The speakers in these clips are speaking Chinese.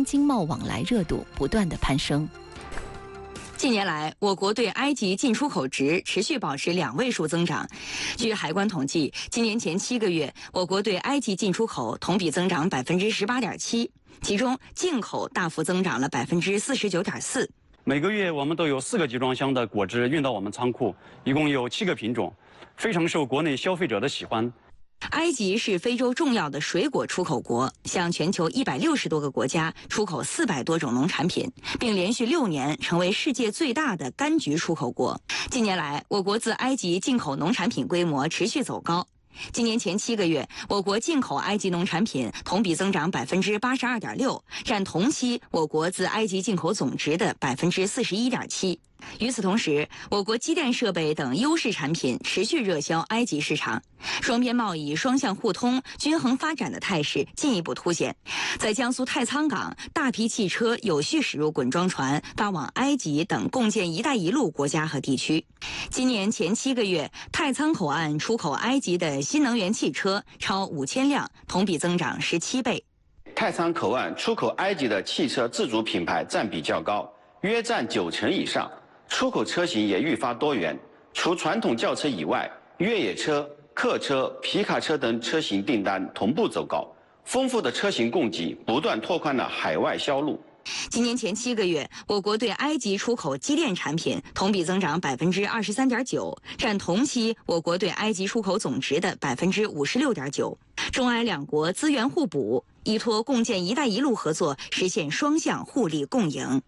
边经贸往来热度不断的攀升。 近年来，我国对埃及进出口值持续保持2位数增长。据海关统计，今年前7个月，我国对埃及进出口同比增长18.7%，其中进口大幅增长了49.4%。 每个月我们都有4个集装箱的果汁运到我们仓库，一共有7个品种，非常受国内消费者的喜欢。 埃及是非洲重要的水果出口国，向全球160多个国家出口400多种农产品，并连续6年成为世界最大的柑橘出口国。近年来，我国自埃及进口农产品规模持续走高。今年前7个月，我国进口埃及农产品同比增长82.6%，占同期我国自埃及进口总值的41.7%。与此同时，我国机电设备等优势产品持续热销埃及市场，双边贸易双向互通、均衡发展的态势进一步凸显。在江苏太仓港，大批汽车有序驶入滚装船，发往埃及等共建“一带一路”国家和地区。今年前7个月，太仓口岸出口埃及的新能源汽车超5000辆，同比增长17倍。 太仓口岸出口埃及的汽车自主品牌占比较高，约占90%以上。出口车型也愈发多元，除传统轿车以外，越野车、客车、皮卡车等车型订单同步走高，丰富的车型供给不断拓宽了海外销路。 今年前7个月，我国对埃及出口机电产品同比增长23.9%，占同期我国对埃及出口总值的56.9%。中埃两国资源互补，依托共建“一带一路”合作，实现双向互利共赢。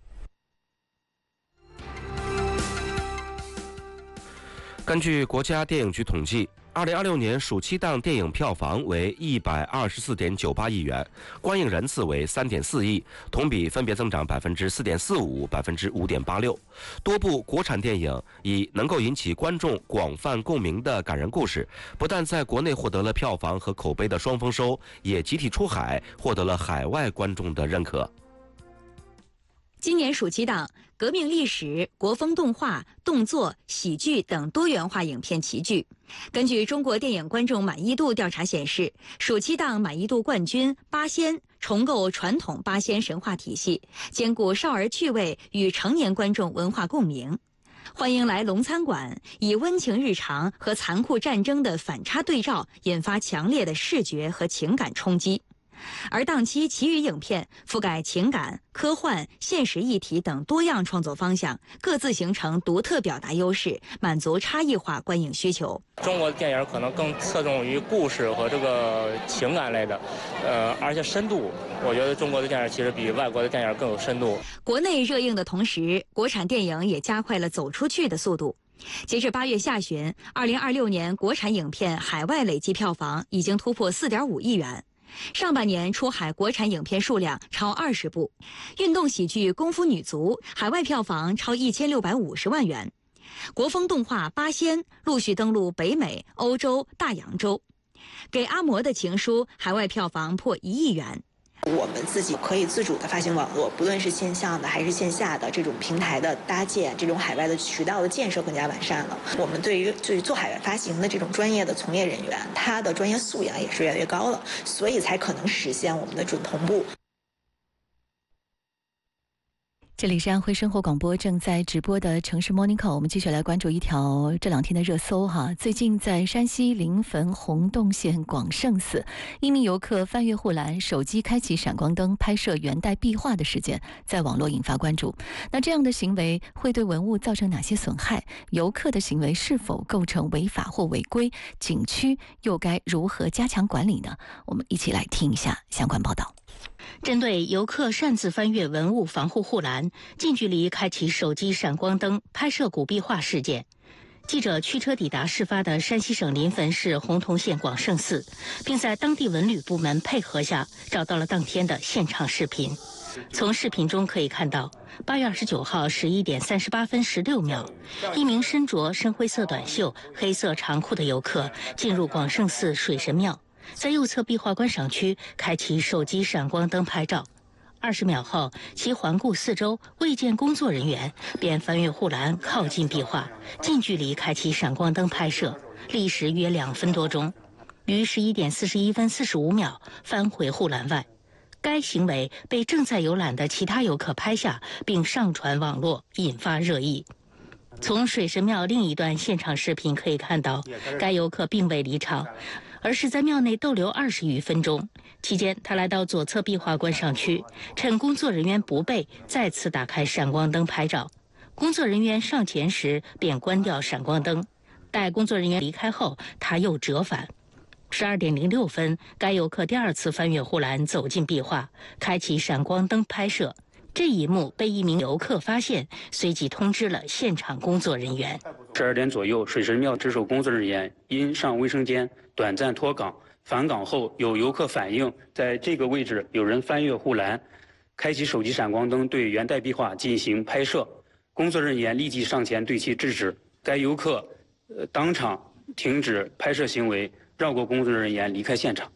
根据国家电影局统计，2026年暑期档电影票房为124.98亿元，观影人次为3.4亿，同比分别增长4.45%、5.86%。多部国产电影以能够引起观众广泛共鸣的感人故事，不但在国内获得了票房和口碑的双丰收，也集体出海，获得了海外观众的认可。 今年暑期档，革命历史、国风动画、动作、喜剧等多元化影片齐聚。根据中国电影观众满意度调查显示，暑期档满意度冠军《八仙》重构传统八仙神话体系，兼顾少儿趣味与成年观众文化共鸣。欢迎来龙餐馆以温情日常和残酷战争的反差对照，引发强烈的视觉和情感冲击。而档期其余影片覆盖情感、科幻、现实议题等多样创作方向，各自形成独特表达优势，满足差异化观影需求。 中国的电影可能更侧重于故事和这个情感类的，而且深度，我觉得中国的电影其实比外国的电影更有深度。 国内热映的同时，国产电影也加快了走出去的速度。截至8月下旬，2026年国产影片海外累计票房已经突破4.5亿元。上半年出海国产影片数量超20部，运动喜剧《功夫女足》海外票房超1650万元，国风动画《八仙》陆续登陆北美、欧洲、大洋洲，给阿嬷的情书海外票房破1亿元。 我们自己可以自主的发行网络，不论是线上的还是线下的这种平台的搭建，这种海外的渠道的建设更加完善了。我们对于做海外发行的这种专业的从业人员，他的专业素养也是越来越高了，所以才可能实现我们的准同步。 这里是安徽生活广播正在直播的城市 Morning Call， 我们继续来关注一条这2天的热搜哈。最近在山西临汾洪洞县广胜寺，一名游客翻越护栏，手机开启闪光灯拍摄元代壁画的事件，在网络引发关注。那这样的行为会对文物造成哪些损害？游客的行为是否构成违法或违规？景区又该如何加强管理呢？我们一起来听一下相关报道。 针对游客擅自翻越文物防护护栏，近距离开启手机闪光灯拍摄古壁画事件，记者驱车抵达事发的山西省临汾市洪洞县广胜寺，并在当地文旅部门配合下找到了当天的现场视频。从视频中可以看到，8月29号11点38分16秒，一名身着深灰色短袖、黑色长裤的游客进入广胜寺水神庙，在右侧壁画观赏区开启手机闪光灯拍照。20秒后，其环顾四周，未见工作人员，便翻越护栏靠近壁画，近距离开启闪光灯拍摄，历时约2分多钟。于11点41分45秒返回护栏外。 该行为被正在游览的其他游客拍下，并上传网络，引发热议。从水神庙另一段现场视频可以看到，该游客并未离场，而是在庙内逗留20余分钟。期间，他来到左侧壁画观赏区，趁工作人员不备，再次打开闪光灯拍照。工作人员上前时便关掉闪光灯，待工作人员离开后，他又折返。12点06分，该游客第2次翻越护栏走进壁画，开启闪光灯拍摄。这一幕被一名游客发现，随即通知了现场工作人员。 12点左右，水神庙值守工作人员因上卫生间短暂脱岗，返岗后有游客反映，在这个位置有人翻越护栏，开启手机闪光灯对元代壁画进行拍摄。工作人员立即上前对其制止，该游客当场停止拍摄行为，绕过工作人员离开现场。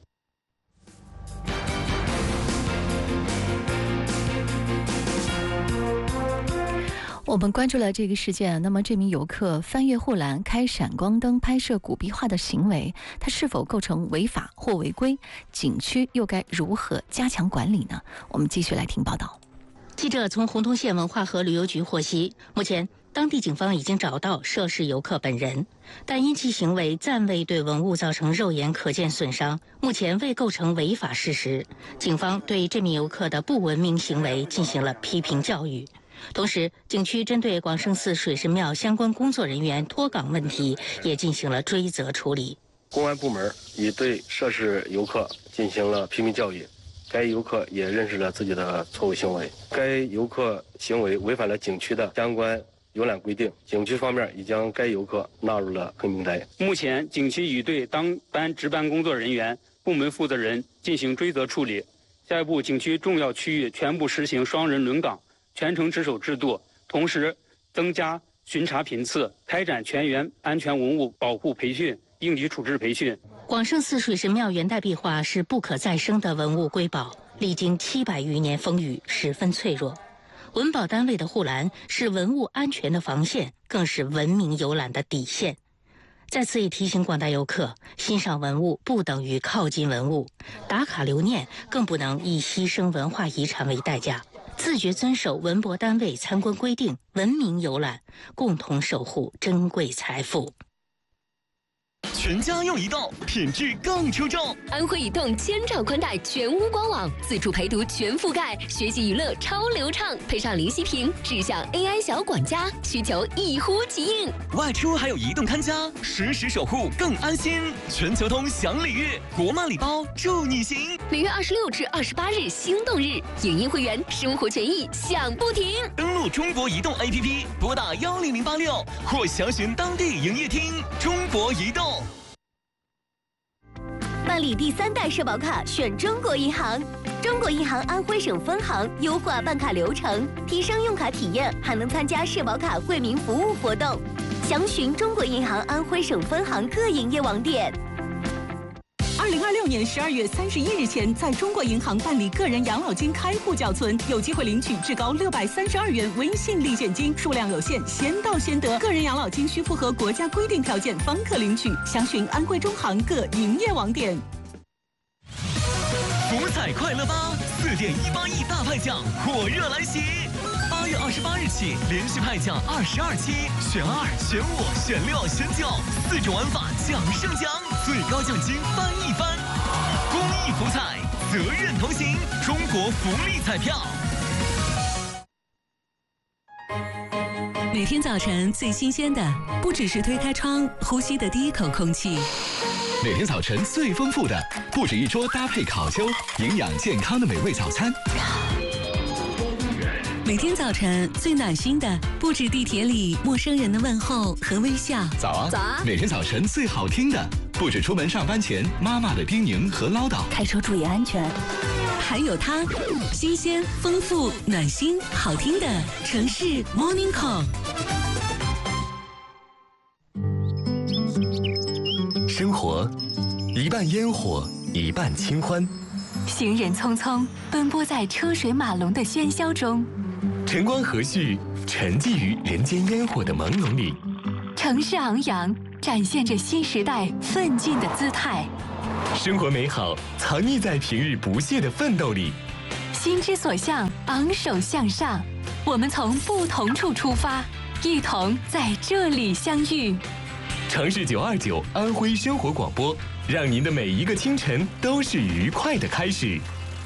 我们关注了这个事件，那么这名游客翻越护栏开闪光灯拍摄古壁画的行为，他是否构成违法或违规？景区又该如何加强管理呢？我们继续来听报道。 记者从洪洞县文化和旅游局获悉，目前当地警方已经找到涉事游客本人，但因其行为暂未对文物造成肉眼可见损伤，目前未构成违法事实。警方对这名游客的不文明行为进行了批评教育。同时，景区针对广胜寺水神庙相关工作人员脱岗问题也进行了追责处理。 公安部门已对涉事游客进行了批评教育，该游客也认识了自己的错误行为。该游客行为违反了景区的相关游览规定，景区方面已将该游客纳入了黑名单。 目前，景区已对当班值班工作人员、部门负责人进行追责处理。下一步，景区重要区域全部实行双人轮岗、全程值守制度，同时增加巡查频次，开展全员安全文物保护培训、应急处置培训。 广胜寺水神庙元代壁画是不可再生的文物瑰宝，历经700余年风雨，十分脆弱。文保单位的护栏是文物安全的防线，更是文明游览的底线。在此也提醒广大游客，欣赏文物不等于靠近文物，打卡留念更不能以牺牲文化遗产为代价。自觉遵守文博单位参观规定，文明游览，共同守护珍贵财富。 全家用移动，品质更出众。 安徽移动千兆宽带全屋官网，自助陪读全覆盖，学习娱乐超流畅，配上零息屏，智享 AI 小管家，需求一呼即应。 外出还有移动看家，实时守护更安心。全球通享礼遇，国漫礼包祝你行。 每月26至28日心动日，影音会员生活权益享不停。 登录中国移动 APP， 拨打10086或详询当地营业厅。中国移动。 办理第3代社保卡，选中国银行。中国银行安徽省分行优化办卡流程，提升用卡体验，还能参加社保卡惠民服务活动。详询中国银行安徽省分行各营业网点。 2026年12月31日前，在中国银行办理个人养老金开户缴存，有机会领取至高632元微信立现金，数量有限，先到先得。个人养老金需符合国家规定条件方可领取。详询安徽中行各营业网点。 福彩快乐吧，4.18亿大派奖火热来袭。8月28日起，连续派奖22期，选2、选5、选6、选9，4种玩法奖胜奖，最高奖金翻一番。公益福彩，责任同行，中国福利彩票。 每天早晨最新鲜的，不只是推开窗呼吸的第一口空气。 每天早晨最丰富的，不止一桌搭配烤秋、营养健康的美味早餐。 每天早晨最暖心的，不止地铁里陌生人的问候和微笑。 早啊，早啊！每天早晨最好听的，不止出门上班前妈妈的叮咛和唠叨。 开车注意安全。还有它，新鲜、丰富、暖心、好听的城市 Morning Call。 生活一半烟火，一半清欢。 行人匆匆奔波在车水马龙的喧嚣中， 晨光和煦，沉寂于人间烟火的朦胧里。 城市昂扬，展现着新时代奋进的姿态。 生活美好，藏匿在平日不懈的奋斗里。 心之所向，昂首向上。我们从不同处出发，一同在这里相遇。 城市929安徽生活广播，让您的每一个清晨都是愉快的开始。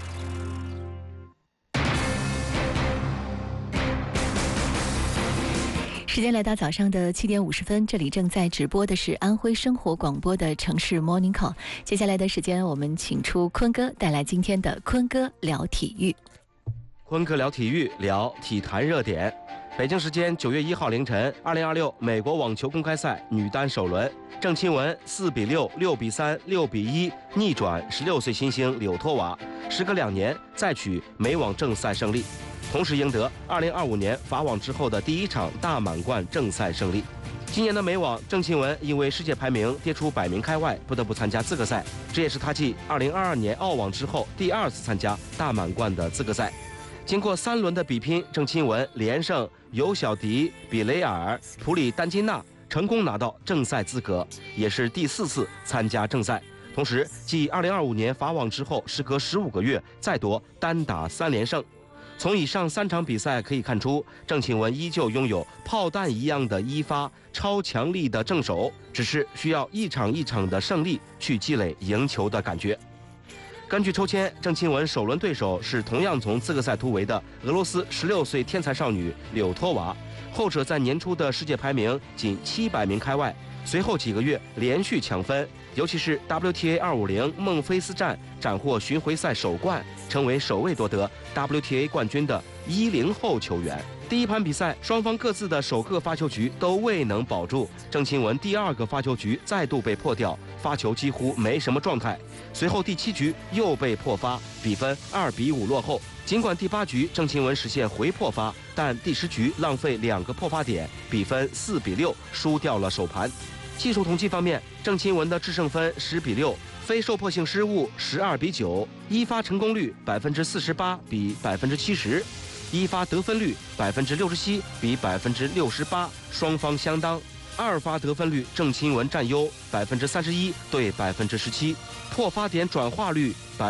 时间来到早上的7点50分，这里正在直播的是安徽生活广播的城市 Morning Call。接下来的时间，我们请出坤哥带来今天的坤哥聊体育。 坤哥聊体育，聊体坛热点。北京时间9月1号凌晨，2026美国网球公开赛女单首轮，郑钦文4比6、6比3、6比1逆转16岁新星柳托娃，时隔2年再取美网正赛胜利。同时赢得2025年法网之后的第一场大满贯正赛胜利。今年的美网，郑钦文因为世界排名跌出100名开外，不得不参加资格赛，这也是他继2022年澳网之后第2次参加大满贯的资格赛。经过3轮的比拼，郑钦文连胜尤小迪、比雷尔、普里丹金娜，成功拿到正赛资格，也是第4次参加正赛。同时，继2025年法网之后，时隔15个月再夺单打3连胜。从以上3场比赛可以看出，郑钦文依旧拥有炮弹一样的一发超强力的正手，只是需要一场一场的胜利去积累赢球的感觉。根据抽签，郑钦文首轮对手是同样从资格赛突围的俄罗斯16岁天才少女柳托娃，后者在年初的世界排名仅700名开外，随后几个月连续抢分，尤其是 WTA 250孟菲斯站斩获巡回赛首冠，成为首位夺得 WTA 冠军的10后球员。第一盘比赛，双方各自的首个发球局都未能保住，郑钦文第2个发球局再度被破掉，发球几乎没什么状态。随后第7局又被破发，比分2比5落后。尽管第8局郑钦文实现回破发，但第10局浪费2个破发点，比分4比6输掉了首盘。技术统计方面，郑钦文的制胜分10比6，非受迫性失误12比9，一发成功率48%比70%，一发得分率67%比68%，双方相当。2发得分率郑钦文占优31%对17%，破发点转化率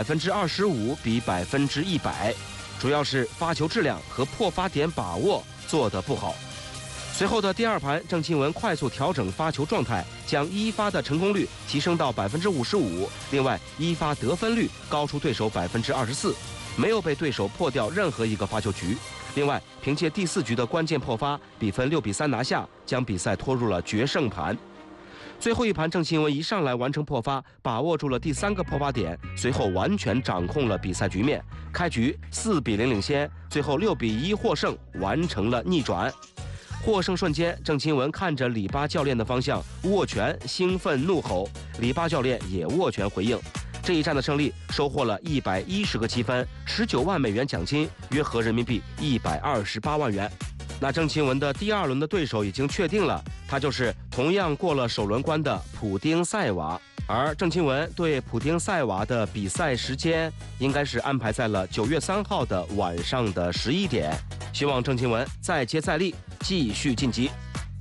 25%比100%，主要是发球质量和破发点把握做得不好。随后的第2盘，郑钦文快速调整发球状态，将一发的成功率提升到55%，另外一发得分率高出对手24%，没有被对手破掉任何一个发球局。另外，凭借第4局的关键破发，比分6比3拿下，将比赛拖入了决胜盘。最后一盘，郑钦文一上来完成破发，把握住了第3个破发点，随后完全掌控了比赛局面。开局4比0领先，最后6比1获胜，完成了逆转。获胜瞬间，郑钦文看着里巴教练的方向握拳，兴奋怒吼，里巴教练也握拳回应。这一战的胜利收获了110个积分，19万美元奖金，约合人民币128万元。那郑钦文的第2轮的对手已经确定了，他就是同样过了首轮关的普丁塞娃。而郑钦文对普丁塞娃的比赛时间应该是安排在了9月3号的晚上的11点。希望郑钦文再接再厉，继续晋级。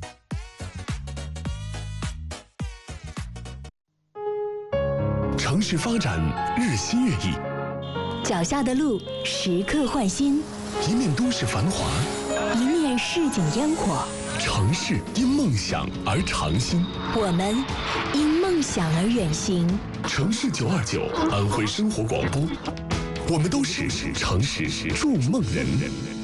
城市发展日新月异， 脚下的路时刻换新， 一面都市繁华， 一面市井烟火。 城市因梦想而长新， 我们因梦想而远行。 城市929安徽生活广播，我们都是城市筑梦人。